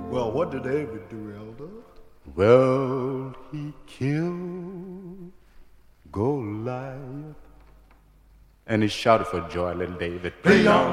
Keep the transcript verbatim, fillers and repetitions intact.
Well, what did David do, Elder? Well, he killed Goliath. And he shouted for joy, little David. Play on.